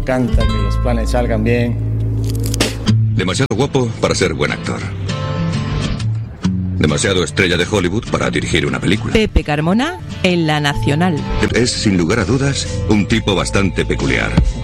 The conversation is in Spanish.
encanta que los planes salgan bien. Demasiado guapo para ser buen actor. Demasiado estrella de Hollywood para dirigir una película. Pepe Carmona en La Nacional. Es, sin lugar a dudas, un tipo bastante peculiar.